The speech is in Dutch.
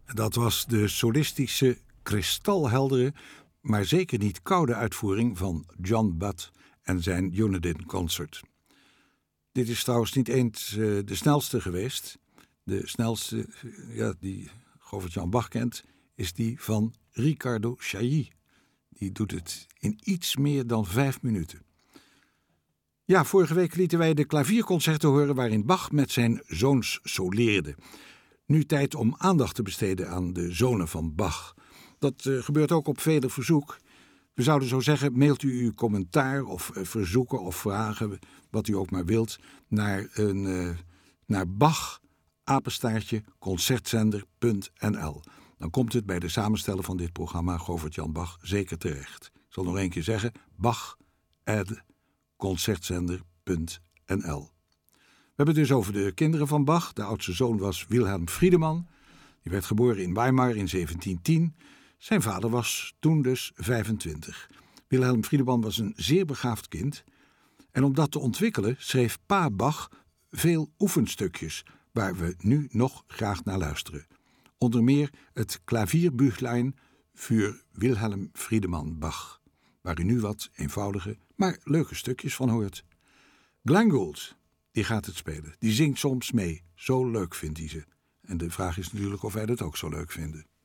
Dat was de solistische, kristalheldere, maar zeker niet koude uitvoering van John Butt en zijn Unadin Concert. Dit is trouwens niet eens de snelste geweest. De snelste, die Govert-Jan Bach kent, is die van Riccardo Chailly. Die doet het in iets meer dan 5 minuten. Ja, vorige week lieten wij de klavierconcerten horen waarin Bach met zijn zoons soleerde. Nu tijd om aandacht te besteden aan de zonen van Bach. Dat gebeurt ook op vele verzoek. We zouden zo zeggen, mailt u uw commentaar of verzoeken of vragen, wat u ook maar wilt, naar bach@concertzender.nl. Dan komt het bij de samensteller van dit programma, Govert-Jan Bach, zeker terecht. Ik zal nog een keer zeggen, bach@concertzender.nl. We hebben het dus over de kinderen van Bach. De oudste zoon was Wilhelm Friedemann. Die werd geboren in Weimar in 1710. Zijn vader was toen dus 25. Wilhelm Friedemann was een zeer begaafd kind. En om dat te ontwikkelen schreef pa Bach veel oefenstukjes, waar we nu nog graag naar luisteren. Onder meer het Klavierbüchlein für Wilhelm Friedemann Bach, waar u nu wat eenvoudige, maar leuke stukjes van hoort. Glenn Gould, die gaat het spelen. Die zingt soms mee. Zo leuk vindt hij ze. En de vraag is natuurlijk of wij dat ook zo leuk vinden.